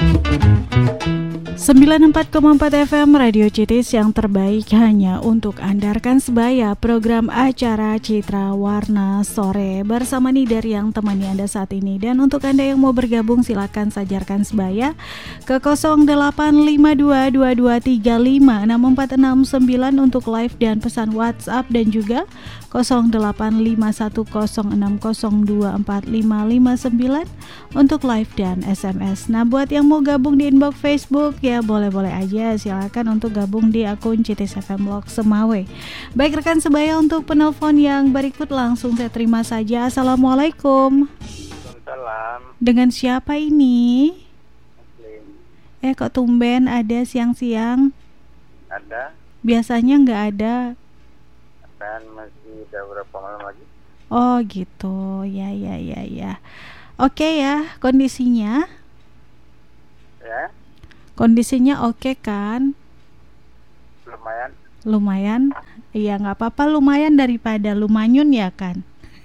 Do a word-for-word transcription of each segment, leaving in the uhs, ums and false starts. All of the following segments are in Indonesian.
sembilan puluh empat koma empat F M Radio Citis yang terbaik hanya untuk Anda. Rekan sebaya, program acara Citra Warna Sore bersama Nidar yang temani Anda saat ini. Dan untuk Anda yang mau bergabung silakan saja rekan sebaya ke nol delapan lima dua dua dua tiga lima enam empat enam sembilan untuk live dan pesan WhatsApp, dan juga nol delapan lima satu nol enam nol dua empat lima lima sembilan untuk live dan S M S. Nah, buat yang mau gabung di inbox Facebook ya boleh-boleh aja, silakan untuk gabung di akun Citis F M Lok Semawe. Baik rekan sebaya, untuk penelpon yang berikut langsung saya terima saja. Assalamualaikum. Salam. Dengan siapa ini? Muslim. Eh kok tumben ada siang-siang? Ada. Biasanya nggak ada. Dan masih ada berapa malam lagi? Oh gitu, ya ya ya ya. Oke ya, kondisinya? Ya. Kondisinya oke kan? Lumayan. Lumayan? Iya nggak apa-apa, lumayan daripada lumanyun ya kan?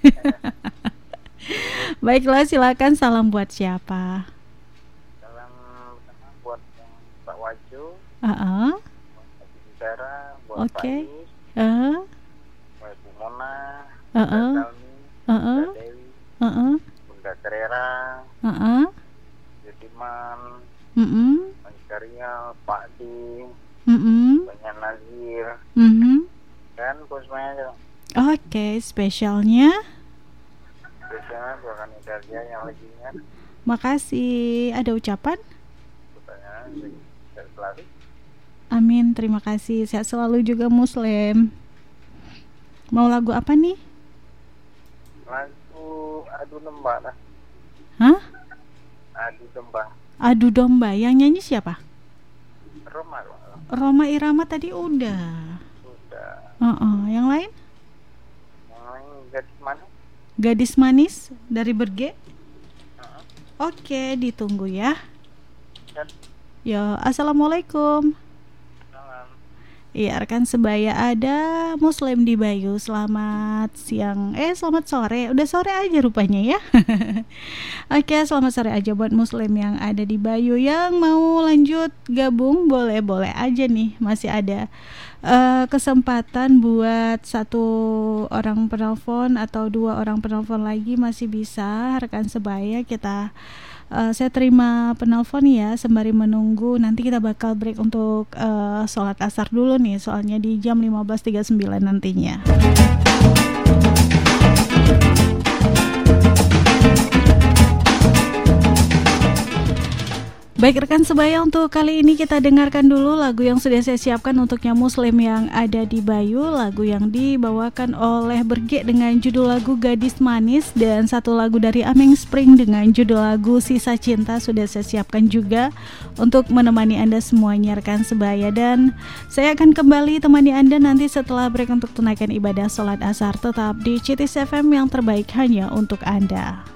Baiklah, silakan. Salam buat siapa? Salam buat Pak Waju. Uh-uh. Buat Ibu Sarah, buat Pak Oke. Yus, Uh. buat Bu Mona, Uh-uh. Bunda Talmi, Uh-uh. Bunda Dewi, Uh-uh. Bunda Kerera, Uh-uh. Judiman, Mm-mm. Karya, Pak Di, Mm-mm. Banyak Nazir, Mm-mm. dan bos semuanya. Oke, spesialnya Biasanya bukan Idarja yang lagi ingat. makasih. Ada ucapan? Pertanyaan dari selalu. Amin, terima kasih. Sehat selalu juga Muslim. Mau lagu apa nih? Lagu Adu Domba lah. Hah? Adu Domba. Adu Domba. Yang nyanyi siapa? Roma loh. Roma Irama tadi udah. Sudah. Uh-uh. Yang lain? Yang lain gadis mana? Gadis Manis dari Berge. Uh-huh. Oke, ditunggu ya. Dan Yo, assalamualaikum. salam. Iya, rekan sebaya, ada Muslim di Bayu. Selamat siang. Eh, selamat sore. Udah sore aja rupanya ya. Oke, selamat sore aja buat Muslim yang ada di Bayu. Yang mau lanjut gabung boleh-boleh aja nih. Masih ada uh, kesempatan buat satu orang penelpon atau dua orang penelpon lagi masih bisa. Rekan sebaya, kita Uh, saya terima penelpon ya sembari menunggu. Nanti kita bakal break untuk uh, sholat asar dulu nih, soalnya di jam lima belas tiga puluh sembilan nantinya. Baik rekan sebaya, untuk kali ini kita dengarkan dulu lagu yang sudah saya siapkan untuknya Muslim yang ada di Bayu. Lagu yang dibawakan oleh Berge dengan judul lagu Gadis Manis, dan satu lagu dari Ameng Spring dengan judul lagu Sisa Cinta sudah saya siapkan juga untuk menemani Anda semuanya rekan sebaya. Dan saya akan kembali temani Anda nanti setelah break untuk tunaikan ibadah sholat asar. Tetap di Citis F M yang terbaik hanya untuk Anda.